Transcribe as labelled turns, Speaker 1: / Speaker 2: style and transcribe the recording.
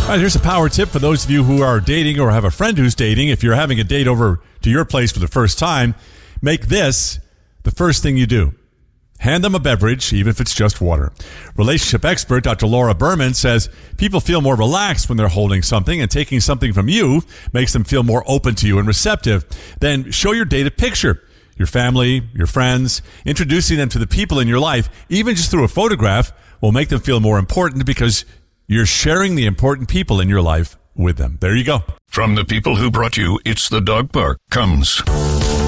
Speaker 1: All right, here's a power tip for those of you who are dating or have a friend who's dating. If you're having a date over to your place for the first time, make this the first thing you do. Hand them a beverage, even if it's just water. Relationship expert Dr. Laura Berman says people feel more relaxed when they're holding something, and taking something from you makes them feel more open to you and receptive. Then show your date a picture. Your family, your friends, introducing them to the people in your life, even just through a photograph, will make them feel more important because you're sharing the important people in your life with them. There you go.
Speaker 2: From the people who brought you It's the Dog Park comes